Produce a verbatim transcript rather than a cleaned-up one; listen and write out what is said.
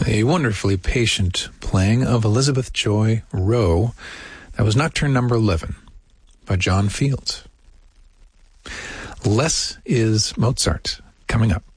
A wonderfully patient playing of Elizabeth Joy Rowe. That was Nocturne number eleven by John Fields. Less is Mozart coming up.